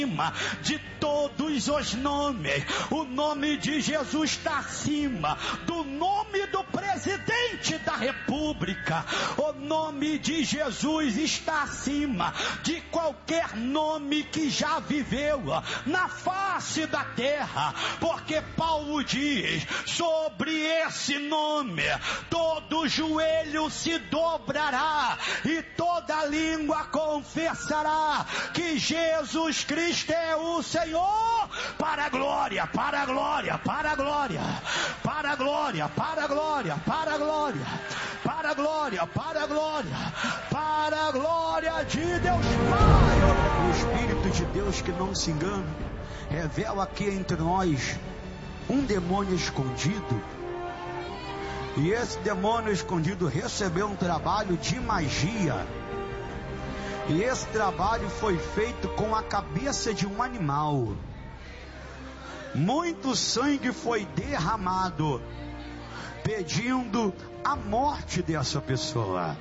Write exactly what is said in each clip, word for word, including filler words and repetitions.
de todos os nomes. O nome de Jesus está acima do nome do presidente da República. O nome de Jesus está acima de qualquer nome que já viveu na face da terra, porque Paulo diz: sobre esse nome todo joelho se dobrará e toda língua confessará que Jesus Cristo é o Senhor, para a glória, para a glória, para a glória, para a glória, para a glória, para a glória, para a glória, para a glória, para a glória de Deus Pai. O Espírito de Deus, que não se engana, revela aqui entre nós um demônio escondido, e esse demônio escondido recebeu um trabalho de magia. E esse trabalho foi feito com a cabeça de um animal. Muito sangue foi derramado, pedindo a morte dessa pessoa.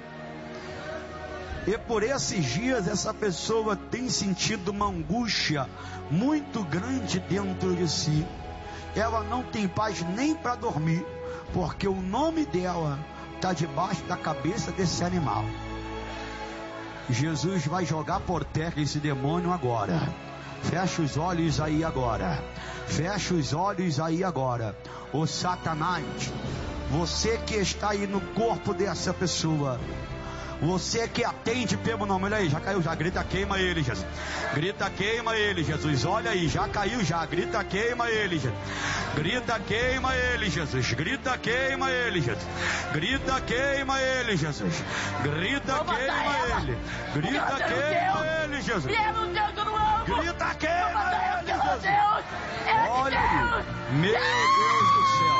E por esses dias essa pessoa tem sentido uma angústia muito grande dentro de si. Ela não tem paz nem para dormir, porque o nome dela está debaixo da cabeça desse animal. Jesus vai jogar por terra esse demônio agora. Fecha os olhos aí agora. Fecha os olhos aí agora. Ô Satanás, você que está aí no corpo dessa pessoa, você que atende pelo nome, olha aí, já caiu, já grita, queima ele, Jesus. Grita, queima ele, Jesus. Olha aí, já caiu, já grita, queima ele, Jesus. Grita, queima ele, Jesus. Grita, queima ele, Jesus. Grita, queima ele, Jesus. Grita, queima ele. Grita, queima ele, Jesus. Grita, queima ele, Jesus. Olha aí, meu Deus do céu.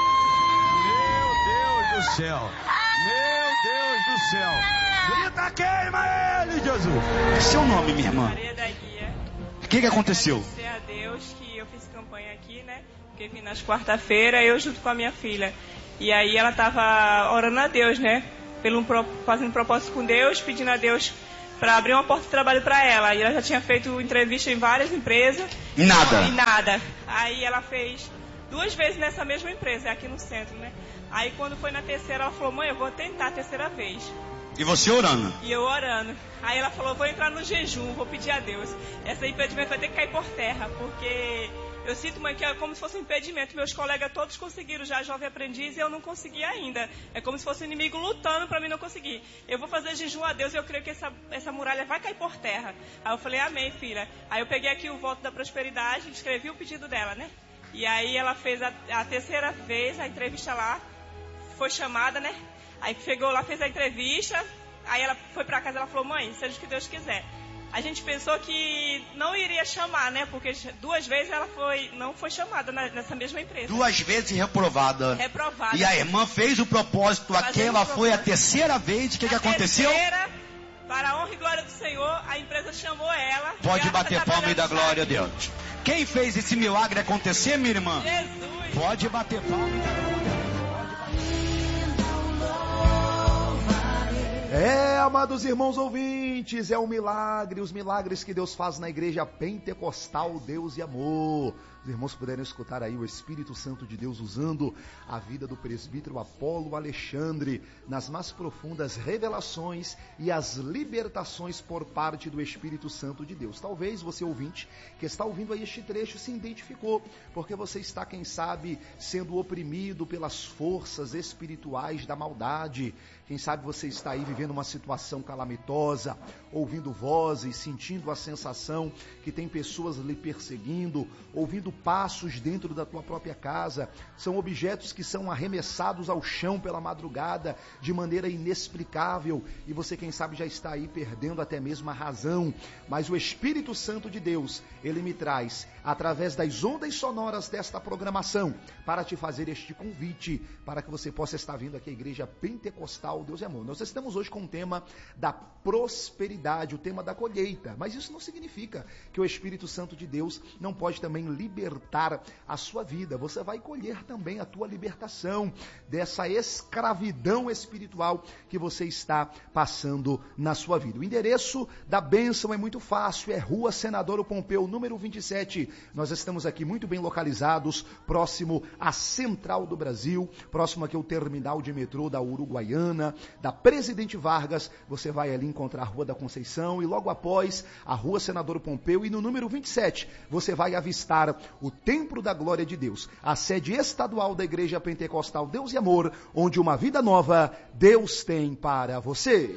Meu Deus do céu. Meu Deus do céu. Grita, queima ele, Jesus. É seu nome, minha irmã? Maria da Guia. O que que aconteceu? Agradecer a Deus que eu fiz campanha aqui, né? Porque vim nas quarta-feira, eu junto com a minha filha. E aí ela tava orando a Deus, né? Pelo, fazendo propósito com Deus, pedindo a Deus para abrir uma porta de trabalho para ela. E ela já tinha feito entrevista em várias empresas. Nada. E nada. Aí ela fez duas vezes nessa mesma empresa, aqui no centro, né? Aí quando foi na terceira, ela falou: mãe, eu vou tentar a terceira vez. E você orando? E eu orando. Aí ela falou: vou entrar no jejum, vou pedir a Deus. Esse impedimento vai ter que cair por terra, porque eu sinto, mãe, que é como se fosse um impedimento. Meus colegas todos conseguiram já, jovem aprendiz, e eu não consegui ainda. É como se fosse um inimigo lutando para mim não conseguir. Eu vou fazer jejum a Deus e eu creio que essa, essa muralha vai cair por terra. Aí eu falei: amém, filha. Aí eu peguei aqui o voto da prosperidade, escrevi o pedido dela, né? E aí ela fez a, a terceira vez a entrevista lá, foi chamada, né? Aí chegou lá, fez a entrevista, aí ela foi pra casa, ela falou: mãe, seja o que Deus quiser. A gente pensou que não iria chamar, né? Porque duas vezes ela foi, não foi chamada nessa mesma empresa. Duas vezes reprovada. Reprovada. E a irmã fez o propósito, aquela foi a terceira vez. O que, que aconteceu? Terceira, para a honra e glória do Senhor, a empresa chamou ela. Pode ela bater tá palma e dar glória a aqui. Deus. Quem fez esse milagre acontecer, minha irmã? Jesus. Pode bater palma e dar glória a Deus. É, amados irmãos ouvintes, é um milagre, os milagres que Deus faz na igreja pentecostal, Deus e Amor. Os irmãos puderam escutar aí o Espírito Santo de Deus usando a vida do presbítero Apolo Alexandre nas mais profundas revelações e as libertações por parte do Espírito Santo de Deus. Talvez você, ouvinte, que está ouvindo aí este trecho, se identificou, porque você está, quem sabe, sendo oprimido pelas forças espirituais da maldade. Quem sabe você está aí vivendo uma situação calamitosa, ouvindo vozes, sentindo a sensação que tem pessoas lhe perseguindo, ouvindo passos dentro da tua própria casa. São objetos que são arremessados ao chão pela madrugada de maneira inexplicável, e você, quem sabe, já está aí perdendo até mesmo a razão. Mas o Espírito Santo de Deus, ele me traz através das ondas sonoras desta programação para te fazer este convite, para que você possa estar vindo aqui à Igreja Pentecostal Deus e Amor. Nós estamos hoje hoje com o tema da prosperidade, o tema da colheita. Mas isso não significa que o Espírito Santo de Deus não pode também libertar a sua vida. Você vai colher também a tua libertação dessa escravidão espiritual que você está passando na sua vida. O endereço da bênção é muito fácil, é Rua Senador Pompeu, número vinte e sete. Nós estamos aqui muito bem localizados, próximo à Central do Brasil, próximo aqui ao terminal de metrô da Uruguaiana, da Presidente Vargas. Você vai ali encontrar a Rua da Conceição e logo após a Rua Senador Pompeu, e no número vinte e sete você vai avistar o Templo da Glória de Deus, a sede estadual da Igreja Pentecostal Deus e Amor, onde uma vida nova Deus tem para você.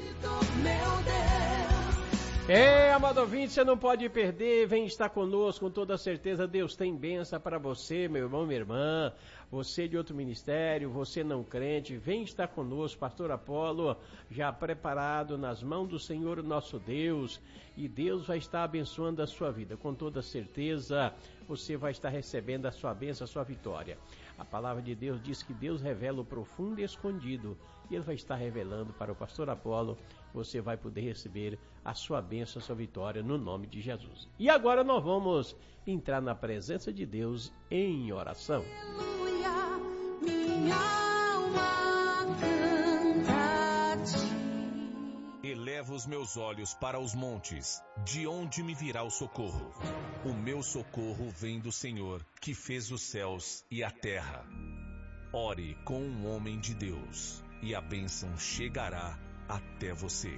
É, amado ouvinte, você não pode perder, vem estar conosco, com toda certeza Deus tem bênção para você, meu irmão, minha irmã, você de outro ministério, você não crente, vem estar conosco, pastor Apolo, já preparado nas mãos do Senhor nosso Deus, e Deus vai estar abençoando a sua vida, com toda certeza você vai estar recebendo a sua bênção, a sua vitória. A palavra de Deus diz que Deus revela o profundo e escondido, e Ele vai estar revelando para o pastor Apolo. Você vai poder receber a sua bênção, a sua vitória, no nome de Jesus. E agora nós vamos entrar na presença de Deus em oração. Aleluia, minha alma canta a ti. Elevo os meus olhos para os montes, de onde me virá o socorro? O meu socorro vem do Senhor, que fez os céus e a terra. Ore com um homem de Deus, e a bênção chegará até você.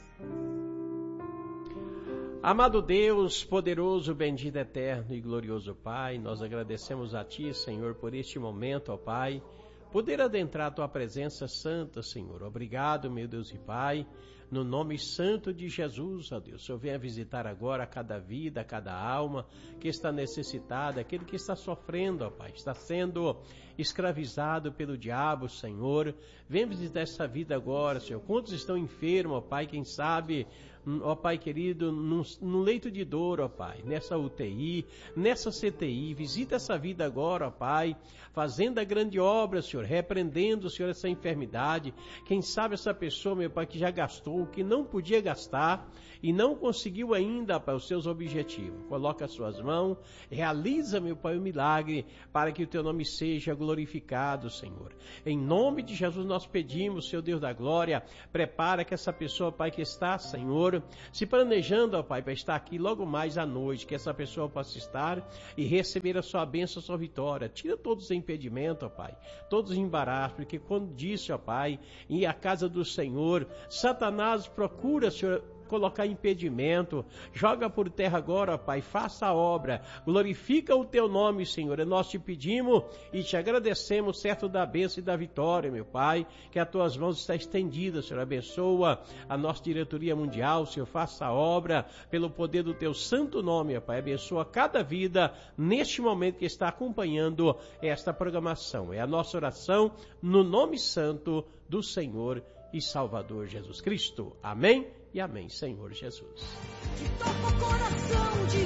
Amado Deus, poderoso, bendito, eterno e glorioso Pai, nós agradecemos a Ti, Senhor, por este momento, ó Pai, poder adentrar a Tua presença santa, Senhor. Obrigado, meu Deus e Pai, no nome santo de Jesus, ó Deus. O Senhor venha visitar agora cada vida, cada alma que está necessitada, aquele que está sofrendo, ó Pai, está sendo escravizado pelo diabo, Senhor. Venha visitar essa vida agora, Senhor. Quantos estão enfermos, ó Pai, quem sabe, ó Pai querido, no, no leito de dor, ó Pai, nessa U T I, nessa C T I, visita essa vida agora, ó Pai, fazendo a grande obra, Senhor, repreendendo, Senhor, essa enfermidade. Quem sabe essa pessoa, meu Pai, que já gastou o que não podia gastar e não conseguiu ainda, Pai, os seus objetivos. Coloca as suas mãos, realiza, meu Pai, o milagre, para que o Teu nome seja glorificado, Senhor. Em nome de Jesus nós pedimos, Senhor Deus da glória, prepara que essa pessoa, Pai, que está, Senhor, se planejando, ó Pai, para estar aqui logo mais à noite, que essa pessoa possa estar e receber a sua bênção, a sua vitória. Tira todos os impedimentos, ó Pai, todos os embaraços, porque quando disse, ó Pai, ir à casa do Senhor, Satanás procura, Senhor, colocar impedimento, joga por terra agora, ó Pai, faça a obra, glorifica o Teu nome, Senhor, e nós te pedimos e te agradecemos, certo da bênção e da vitória, meu Pai, que as Tuas mãos estão estendidas, Senhor, abençoa a nossa diretoria mundial, Senhor, faça a obra pelo poder do Teu santo nome, ó Pai, abençoa cada vida neste momento que está acompanhando esta programação, é a nossa oração no nome santo do Senhor e Salvador Jesus Cristo, amém? E amém, Senhor Jesus. Que toca o coração de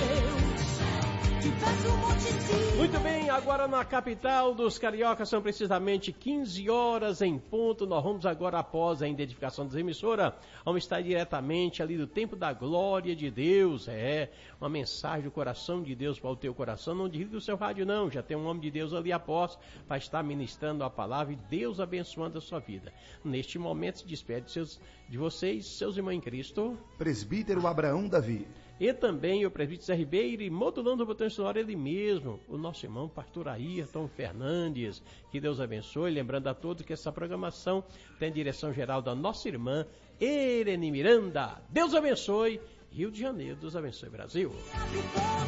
Deus, que faz um monte de... Muito bem, agora na capital dos cariocas são precisamente quinze horas em ponto. Nós vamos agora, após a identificação das emissoras, vamos estar diretamente ali do tempo da glória de Deus. É uma mensagem do coração de Deus para o teu coração. Não desligue o seu rádio não, já tem um homem de Deus ali após para estar ministrando a palavra e Deus abençoando a sua vida. Neste momento se despede de, seus, de vocês, seus irmãos em Cristo. Presbítero Abraão Davi. E também o presbítero Zé Ribeiro, e modulando o botão sonoro ele mesmo, o nosso irmão pastor Ayrton Fernandes. Que Deus abençoe, lembrando a todos que essa programação tem direção geral da nossa irmã Irene Miranda. Deus abençoe, Rio de Janeiro, Deus abençoe Brasil.